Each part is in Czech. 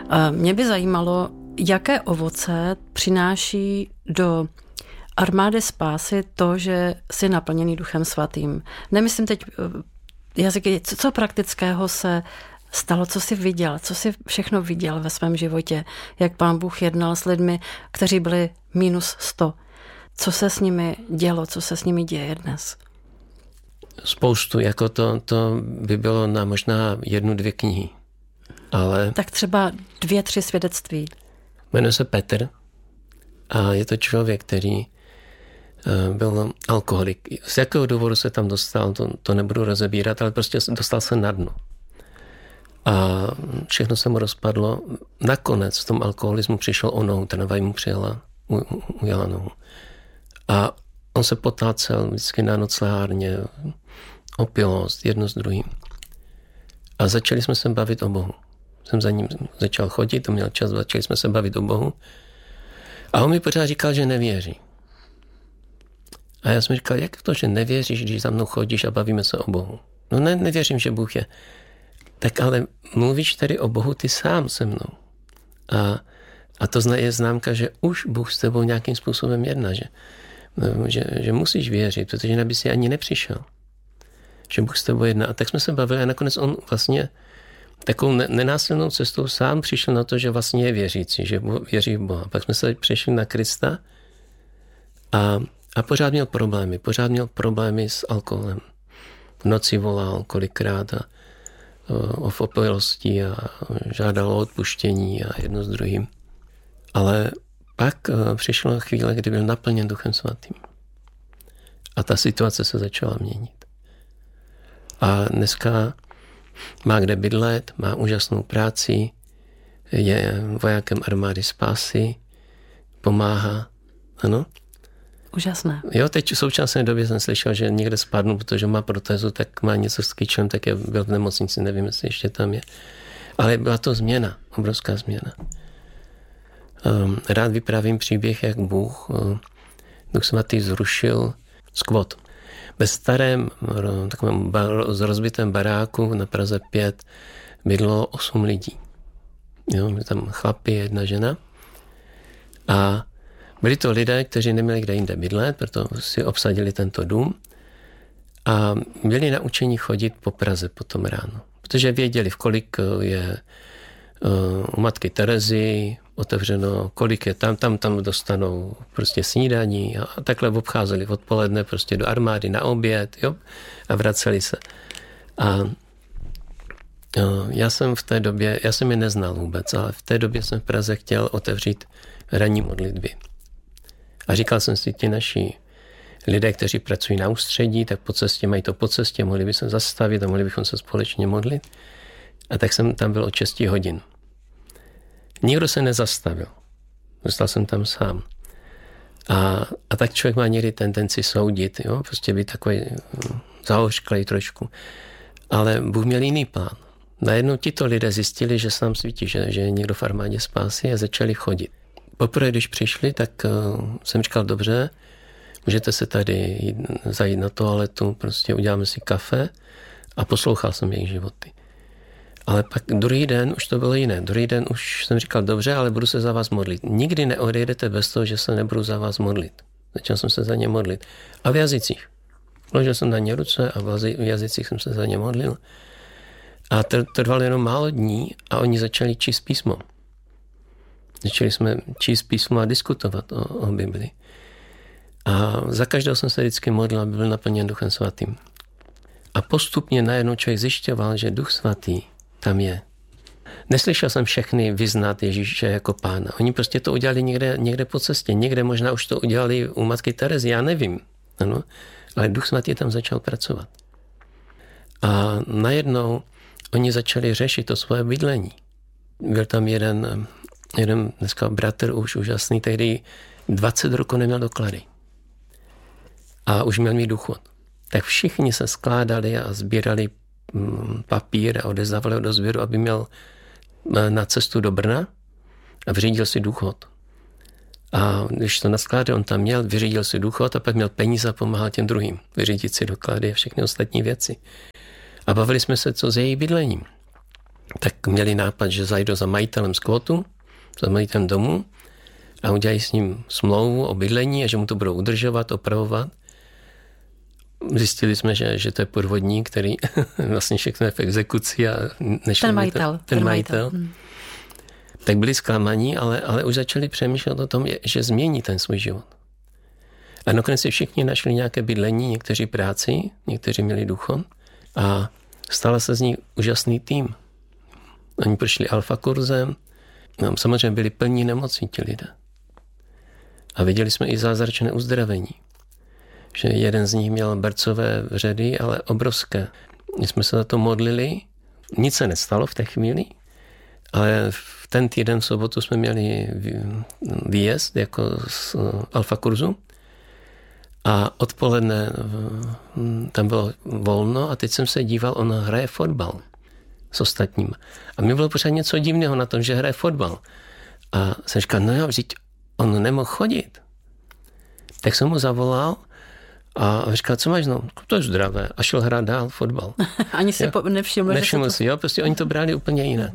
Mě by zajímalo, jaké ovoce přináší do armády spásy to, že jsi naplněný Duchem Svatým. Nemyslím teď jazyky, co praktického se stalo, co jsi viděl, co jsi všechno viděl ve svém životě, jak Pán Bůh jednal s lidmi, kteří byli -100. Co se s nimi dělo, co se s nimi děje dnes? Spoustu, jako to by bylo na možná 1-2 knihy. Ale tak třeba 2-3 svědectví. Jmenuje se Petr a je to člověk, který byl alkoholik. Z jakého důvodu se tam dostal, to nebudu rozebírat, ale prostě dostal se na dno. A všechno se mu rozpadlo. Nakonec v tom alkoholismu přišel o nohu, tramvaj mu ujala nohu. A on se potácel vždycky na noclehárně, opilost, jedno s druhým. A začali jsme se bavit o Bohu. Jsem za ním začal chodit, to měl čas, začali jsme se bavit o Bohu. A on mi pořád říkal, že nevěří. A já jsem říkal, jak to, že nevěříš, když za mnou chodíš a bavíme se o Bohu? No nevěřím, že Bůh je. Tak ale mluvíš tady o Bohu ty sám se mnou. A to je známka, že už Bůh s tebou nějakým způsobem jedná, že musíš věřit, protože jinak by si ani nepřišel. Že Bůh s tebou jedná. A tak jsme se bavili a nakonec on vlastně takovou nenásilnou cestou sám přišel na to, že vlastně je věřící, že věří v Boha. Pak jsme se přešli na Krista a pořád měl problémy s alkoholem. V noci volal kolikrát o opilosti a žádal o odpuštění a jedno s druhým. Ale pak přišla chvíle, kdy byl naplněn Duchem Svatým. A ta situace se začala měnit. A dneska má kde bydlet, má úžasnou práci, je vojákem armády spásy, pomáhá. Ano? Úžasné. Jo, teď v současné době jsem slyšel, že někde spadnu, protože má protézu, tak má něco s kyčem, tak byl v nemocnici, nevím, jestli ještě tam je. Ale byla to změna, obrovská změna. Rád vyprávím příběh, jak Bůh, Duch Svatý zrušil skvot. Ve starém takovém rozbitém baráku na Praze 5 bydlo 8 lidí. Jo, tam chlapi, jedna žena. A byli to lidé, kteří neměli kde jinde bydlet, proto si obsadili tento dům a byli naučeni chodit po Praze potom ráno. Protože věděli, v kolik je u matky Terezy otevřeno, kolik je tam dostanou prostě snídaní a takhle obcházeli odpoledne prostě do armády na oběd, jo, a vraceli se. A já jsem v té době, já jsem je neznal vůbec, ale v té době jsem v Praze chtěl otevřít ranní modlitby. A říkal jsem si, ti naši lidé, kteří pracují na ústředí, tak mají to po cestě, mohli by se zastavit a mohli bychom se společně modlit. A tak jsem tam byl od 6 hodin. Nikdo se nezastavil. Dostal jsem tam sám. A tak člověk má někdy tendenci soudit, jo? Prostě být takový zahořklej trošku. Ale Bůh měl jiný plán. Najednou tito lidé zjistili, že se tam svítí, že je někdo v armádě spásy a začali chodit. Poprvé, když přišli, tak jsem říkal, dobře, můžete se tady zajít na toaletu, prostě uděláme si kafe a poslouchal jsem jejich životy. Ale pak druhý den už to bylo jiné. Druhý den už jsem říkal, dobře, ale budu se za vás modlit. Nikdy neodejdete bez toho, že se nebudu za vás modlit. Začal jsem se za ně modlit. A v jazycích. Vložil jsem na ně ruce a v jazycích jsem se za ně modlil. A trvalo jenom málo dní a oni začali číst písmo. Začali jsme číst písmo a diskutovat o Bibli. A za každého jsem se vždycky modlil, aby byl naplněn Duchem Svatým. A postupně najednou člověk zjišťoval, že Duch Svatý tam je. Neslyšel jsem všechny vyznat Ježíše jako pána. Oni prostě to udělali někde po cestě. Někde možná už to udělali u matky Terezy, já nevím. Ano? Ale Duch Svatý tam začal pracovat. A najednou oni začali řešit to svoje bydlení. Byl tam jeden dneska bratr už úžasný, tehdy 20 roku neměl doklady. A už měl mít důchod. Tak všichni se skládali a sbírali papír a odezdávali ho do sběru, aby měl na cestu do Brna a vyřídil si důchod. A když to naskládal, on tam měl, vyřídil si důchod a pak měl peníze a pomáhal těm druhým vyřídit si doklady a všechny ostatní věci. A bavili jsme se, co s jejich bydlením. tak měli nápad, že zajdou za majitelem skvotu, za majitelem domu a udělají s ním smlouvu o bydlení a že mu to budou udržovat, opravovat. Zjistili jsme, že to je podvodník, který vlastně všechno je v exekuci a ten majitel. Tak byli zklamaní, ale už začali přemýšlet o tom, že změní ten svůj život. A nakonec si všichni našli nějaké bydlení, někteří práci, někteří měli důchod a stala se z nich úžasný tým. Oni prošli alfa kurzem, samozřejmě byli plní nemocí ti lidé. A viděli jsme i zázračné uzdravení. Že jeden z nich měl bercové vředy, ale obrovské. My jsme se za to modlili, nic se nestalo v té chvíli, ale v ten týden v sobotu jsme měli výjezd jako z alfa kurzu a odpoledne tam bylo volno a teď jsem se díval, on hraje fotbal s ostatním. A mi bylo pořád něco divného na tom, že hraje fotbal. A jsem říkal, no jo, vždyť on nemohl chodit. Tak jsem mu zavolal a říkal, co máš? No, to je zdravé. A šel hrát dál fotbal. Ani si nevšiml si, jo, prostě oni to brali úplně jinak.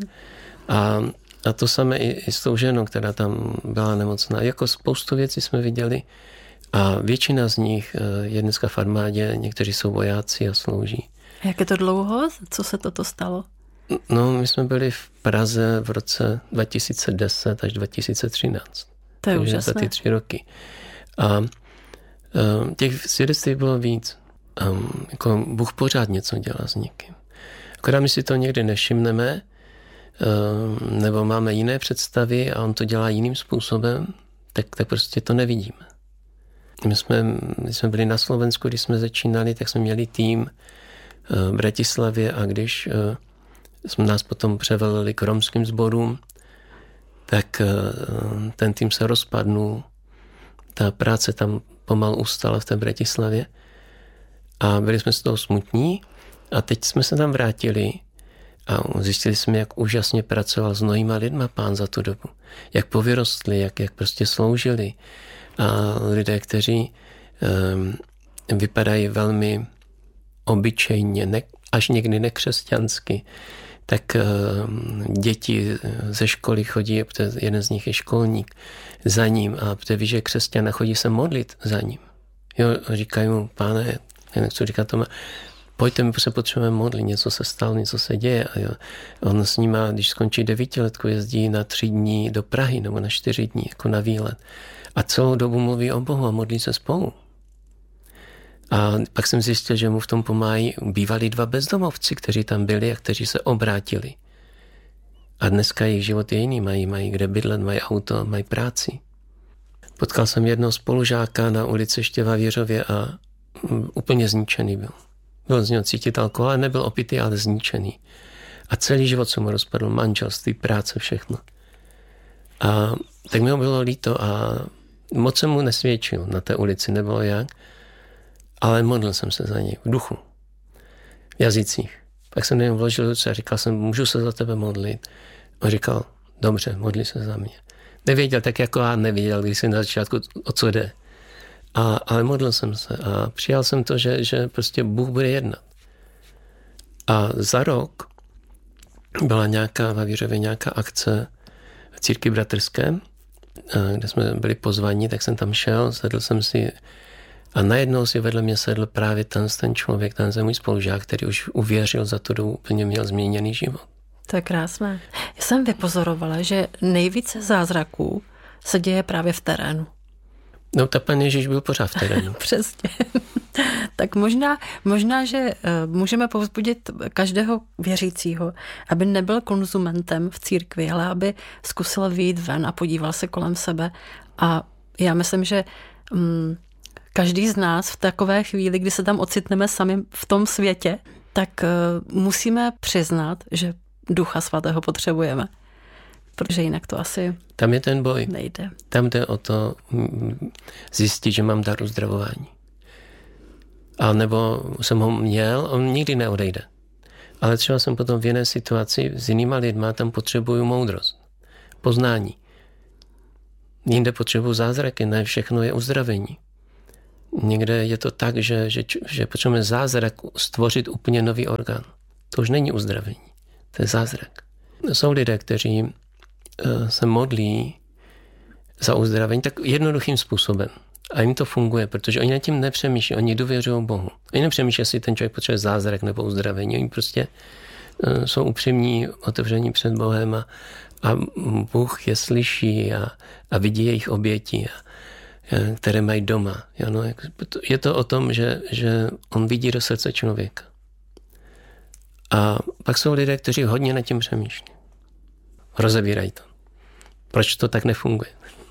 A to samé i s tou ženou, která tam byla nemocná. Jako spoustu věcí jsme viděli a většina z nich je dneska v armádě, někteří jsou vojáci a slouží. Jak je to dlouho? Co se toto stalo? No, my jsme byli v Praze v roce 2010 až 2013. To je úžasné. Za ty 3 roky. A těch svědectví bylo víc. Jako Bůh pořád něco dělá s někým. Akorát my si to někdy nevšimneme, nebo máme jiné představy a on to dělá jiným způsobem, tak prostě to nevidíme. My jsme byli na Slovensku, když jsme začínali, tak jsme měli tým v Bratislavě a když jsme nás potom převelili k romským sborům, tak ten tým se rozpadnul. Ta práce tam pomalu ustala v té Bratislavě a byli jsme z toho smutní a teď jsme se tam vrátili a zjistili jsme, jak úžasně pracoval s mnohýma lidma Pán za tu dobu. Jak povyrostli, jak prostě sloužili. A lidé, kteří vypadají velmi obyčejně, až někdy nekřesťansky, tak děti ze školy chodí, protože jeden z nich je školník, za ním a protože ví, že křesťané chodí se modlit za ním. Jo, říkají mu, Páne, já nechci říkat tomu, pojďte, my se potřebujeme modlit, něco se stalo, něco se děje. A jo. On s nima, když skončí 9letku, jezdí na 3 dní do Prahy nebo na 4 dní, jako na výlet. A celou dobu mluví o Bohu a modlí se spolu. A pak jsem zjistil, že mu v tom pomáhají bývalí 2 bezdomovci, kteří tam byli a kteří se obrátili. A dneska jejich život je jiný, mají kde bydlet, mají auto, mají práci. Potkal jsem jednoho spolužáka na ulici Štěva v Jiřově a úplně zničený byl. Byl z něho cítit alkohol, ale nebyl opitý, ale zničený. A celý život se mu rozpadl, manželství, práce, všechno. A tak mi ho bylo líto a moc jsem mu nesvědčil na té ulici, nebylo jak, ale modlil jsem se za něj v duchu, v jazycích. Pak jsem něm vložil ruce a říkal jsem, můžu se za tebe modlit? A říkal, dobře, modli se za mě. Nevěděl, tak jako já nevěděl, když jsem na začátku, o co jde. Ale modlil jsem se a přijal jsem to, že prostě Bůh bude jednat. A za rok byla v Jiřově nějaká akce v církvi bratrské, kde jsme byli pozvaní, tak jsem tam šel, sedl jsem si a najednou si vedle mě sedl právě ten člověk, ten můj spolužák, který už uvěřil za to dobu, úplně měl změněný život. To je krásné. Já jsem vypozorovala, že nejvíce zázraků se děje právě v terénu. No, ta Pán Ježíš byl pořád v terénu. Přesně. Tak možná, že můžeme povzbudit každého věřícího, aby nebyl konzumentem v církvi, ale aby zkusil vyjít ven a podíval se kolem sebe. A já myslím, že každý z nás v takové chvíli, kdy se tam ocitneme sami v tom světě, tak musíme přiznat, že Ducha Svatého potřebujeme. Protože jinak to asi tam je ten boj. Nejde. Tam jde o to zjistit, že mám dar uzdravování. A nebo jsem ho měl, on nikdy neodejde. Ale třeba jsem potom v jiné situaci s jinýma lidma, tam potřebuju moudrost, poznání. Jinde potřebuju zázraky, ne všechno je uzdravení. Někde je to tak, že potřebujeme zázrak stvořit úplně nový orgán. To už není uzdravení, to je zázrak. jsou lidé, kteří se modlí za uzdravení tak jednoduchým způsobem. A jim to funguje, protože oni nad tím nepřemýšlí, oni důvěřují Bohu. Oni nepřemýšlí, jestli ten člověk potřebuje zázrak nebo uzdravení. Oni prostě jsou upřímní, otevření před Bohem a Bůh je slyší a vidí jejich oběti, které mají doma. Je to o tom, že on vidí do srdce člověka. A pak jsou lidé, kteří hodně nad tím přemýšlí. Rozebírají to. Proč to tak nefunguje?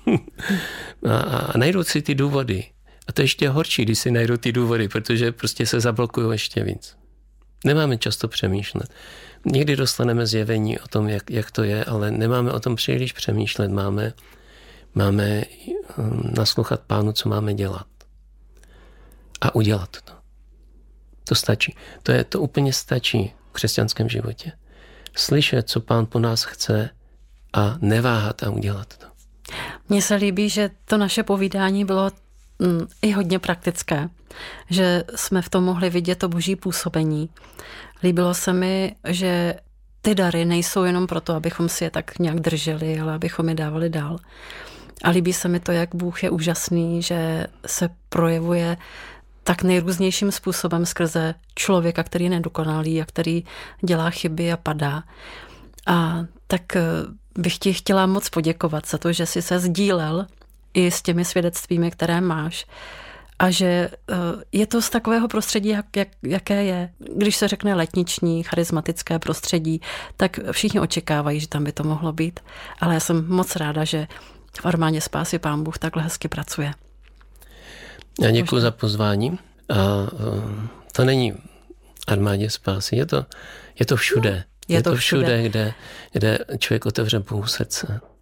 a najdou si ty důvody. A to je ještě horší, když si najdou ty důvody, protože prostě se zablokují ještě víc. Nemáme často přemýšlet. Někdy dostaneme zjevení o tom, jak to je, ale nemáme o tom příliš přemýšlet. Máme naslouchat Pánu, co máme dělat. A udělat to. To stačí. To úplně stačí v křesťanském životě. Slyšet, co Pán po nás chce a neváhat a udělat to. Mně se líbí, že to naše povídání bylo i hodně praktické, že jsme v tom mohli vidět to boží působení. Líbilo se mi, že ty dary nejsou jenom proto, abychom si je tak nějak drželi, ale abychom je dávali dál. A líbí se mi to, jak Bůh je úžasný, že se projevuje tak nejrůznějším způsobem skrze člověka, který je nedokonalý a který dělá chyby a padá. A tak bych ti chtěla moc poděkovat za to, že jsi se sdílel i s těmi svědectvími, které máš. A že je to z takového prostředí, jaké je. Když se řekne letniční, charismatické prostředí, tak všichni očekávají, že tam by to mohlo být. Ale já jsem moc ráda, že v Armádě spásy Pán Bůh takhle hezky pracuje. Já děkuji za pozvání. A to není Armádě spásy, je to všude. Je to všude, kde člověk otevře Bohu srdce.